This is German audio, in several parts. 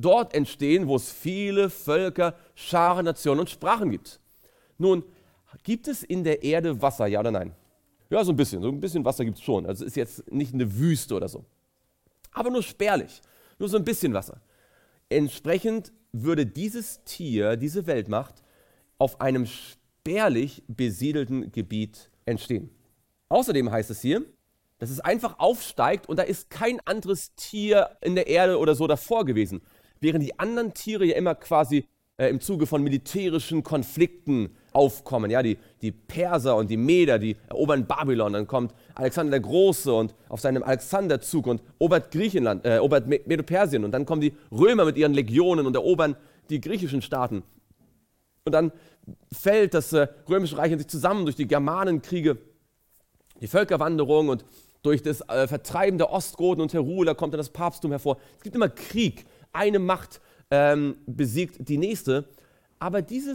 dort entstehen, wo es viele Völker, Scharen, Nationen und Sprachen gibt. Nun, gibt es in der Erde Wasser, ja oder nein? Ja, so ein bisschen Wasser gibt es schon. Also es ist jetzt nicht eine Wüste oder so. Aber nur spärlich, nur so ein bisschen Wasser. Entsprechend würde dieses Tier, diese Weltmacht, auf einem spärlich besiedelten Gebiet entstehen. Außerdem heißt es hier, dass es einfach aufsteigt und da ist kein anderes Tier in der Erde oder so davor gewesen. Während die anderen Tiere ja immer quasi im Zuge von militärischen Konflikten aufkommen. Ja, die Perser und die Meder, die erobern Babylon, dann kommt Alexander der Große und auf seinem Alexanderzug und erobert Griechenland, erobert Medo-Persien und dann kommen die Römer mit ihren Legionen und erobern die griechischen Staaten. Und dann fällt das Römische Reich in sich zusammen durch die Germanenkriege, die Völkerwanderung und durch das Vertreiben der Ostgoten und Heruler kommt dann das Papsttum hervor. Es gibt immer Krieg, eine Macht besiegt die nächste, aber diese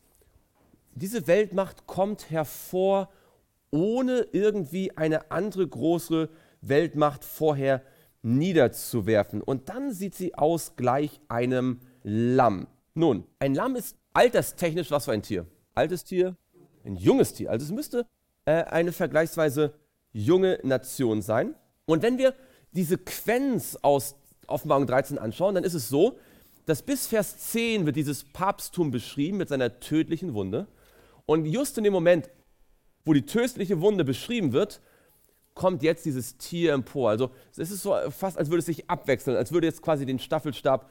Weltmacht kommt hervor, ohne irgendwie eine andere große Weltmacht vorher niederzuwerfen. Und dann sieht sie aus gleich einem Lamm. Nun, ein Lamm ist alterstechnisch was für ein Tier? Altes Tier, ein junges Tier. Also es müsste eine vergleichsweise junge Nation sein. Und wenn wir die Sequenz aus Offenbarung 13 anschauen, dann ist es so, dass bis Vers 10 wird dieses Papsttum beschrieben mit seiner tödlichen Wunde. Und just in dem Moment, wo die tödliche Wunde beschrieben wird, kommt jetzt dieses Tier empor. Also es ist so fast, als würde es sich abwechseln, als würde jetzt quasi den Staffelstab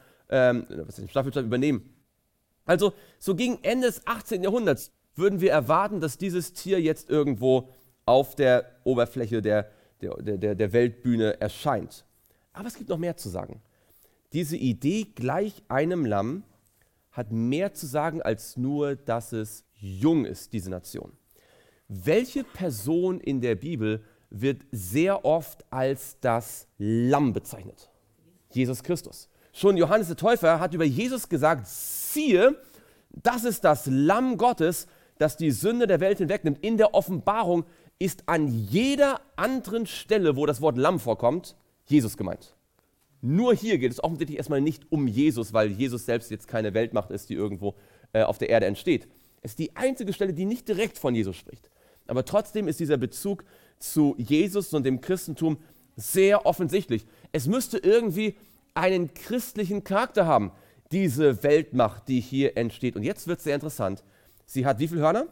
übernehmen. Also so gegen Ende des 18. Jahrhunderts würden wir erwarten, dass dieses Tier jetzt irgendwo auf der Oberfläche der Weltbühne erscheint. Aber es gibt noch mehr zu sagen. Diese Idee gleich einem Lamm hat mehr zu sagen als nur, dass es jung ist, diese Nation. Welche Person in der Bibel wird sehr oft als das Lamm bezeichnet? Jesus Christus. Schon Johannes der Täufer hat über Jesus gesagt, siehe, das ist das Lamm Gottes, das die Sünde der Welt hinwegnimmt. In der Offenbarung ist an jeder anderen Stelle, wo das Wort Lamm vorkommt, Jesus gemeint. Nur hier geht es offensichtlich erstmal nicht um Jesus, weil Jesus selbst jetzt keine Weltmacht ist, die irgendwo auf der Erde entsteht. Es ist die einzige Stelle, die nicht direkt von Jesus spricht. Aber trotzdem ist dieser Bezug zu Jesus und dem Christentum sehr offensichtlich. Es müsste irgendwie einen christlichen Charakter haben, diese Weltmacht, die hier entsteht. Und jetzt wird es sehr interessant. Sie hat wie viele Hörner?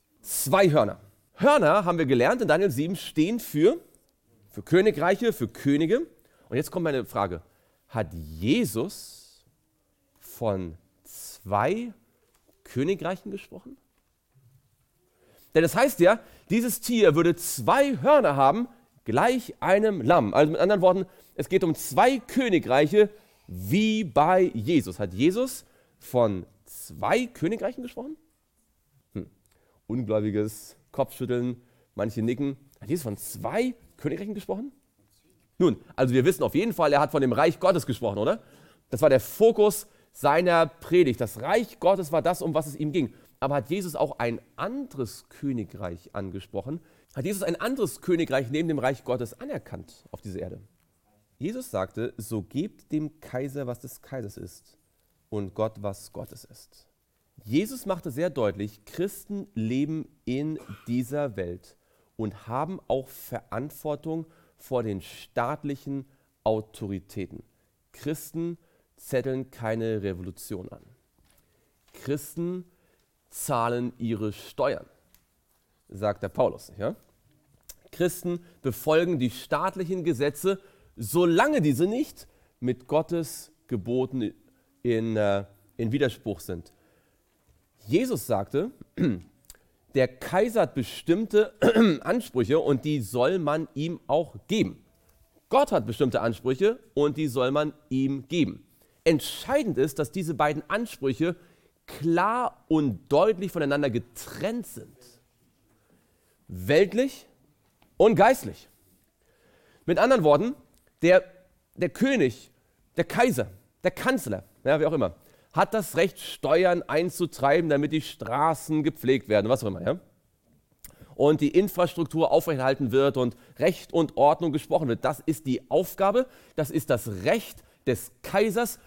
2 Hörner. Hörner, haben wir gelernt, in Daniel 7 stehen für Königreiche, für Könige. Und jetzt kommt meine Frage. Hat Jesus von 2 Königreichen gesprochen? Denn das heißt ja, dieses Tier würde 2 Hörner haben, gleich einem Lamm. Also mit anderen Worten, es geht um 2 Königreiche, wie bei Jesus. Hat Jesus von 2 Königreichen gesprochen? Ungläubiges Kopfschütteln, manche nicken. Hat Jesus von 2 Königreichen gesprochen? Nun, also wir wissen auf jeden Fall, er hat von dem Reich Gottes gesprochen, oder? Das war der Fokus seiner Predigt. Das Reich Gottes war das, um was es ihm ging. Aber hat Jesus auch ein anderes Königreich angesprochen? Hat Jesus ein anderes Königreich neben dem Reich Gottes anerkannt auf dieser Erde? Jesus sagte, so gebt dem Kaiser, was des Kaisers ist, und Gott, was Gottes ist. Jesus machte sehr deutlich, Christen leben in dieser Welt und haben auch Verantwortung vor den staatlichen Autoritäten. Christen zetteln keine Revolution an. Christen zahlen ihre Steuern, sagt der Paulus. Ja? Christen befolgen die staatlichen Gesetze, solange diese nicht mit Gottes Geboten in Widerspruch sind. Jesus sagte, der Kaiser hat bestimmte Ansprüche und die soll man ihm auch geben. Gott hat bestimmte Ansprüche und die soll man ihm geben. Entscheidend ist, dass diese beiden Ansprüche klar und deutlich voneinander getrennt sind. Weltlich und geistlich. Mit anderen Worten, der König, der Kaiser, der Kanzler, ja, wie auch immer, hat das Recht, Steuern einzutreiben, damit die Straßen gepflegt werden, was auch immer. Ja? Und die Infrastruktur aufrechterhalten wird und Recht und Ordnung gesprochen wird. Das ist die Aufgabe, das ist das Recht des Kaisers